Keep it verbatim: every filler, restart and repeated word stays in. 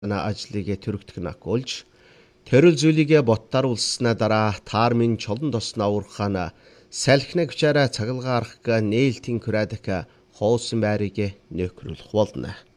ажлыг төрөгдөх олж төрөл зүйлийг боттаруулснаа дараа таар минь чолон тосноо урхана салхинаг чара цагалгаа арах нээлтийн күрядах хоосон байрыг нөхрүүлэх болно.